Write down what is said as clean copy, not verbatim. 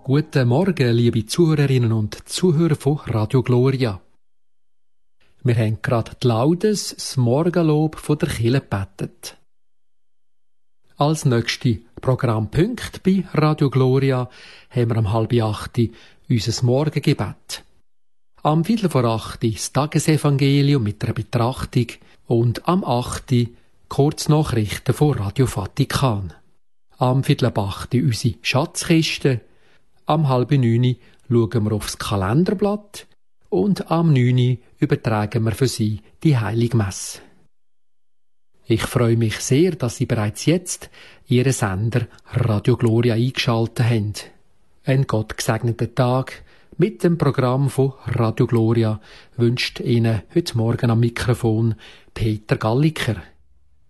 Guten Morgen, liebe Zuhörerinnen und Zuhörer von Radio Gloria. Wir haben gerade die Laudes, das Morgenlob von der Kirche gebetet. Als nächste Programmpunkt bei Radio Gloria haben wir um 7:30 unser Morgengebet. Am 7:15 das Tagesevangelium mit einer Betrachtung und am 8 Kurznachrichten von Radio Vatikan. Am 7:15 unsere Schatzkiste. Am 8:30 schauen wir aufs Kalenderblatt und am 9 übertragen wir für Sie die Heilige Messe. Ich freue mich sehr, dass Sie bereits jetzt Ihren Sender Radio Gloria eingeschaltet haben. Einen gottgesegneten Tag mit dem Programm von Radio Gloria wünscht Ihnen heute Morgen am Mikrofon Peter Galliker.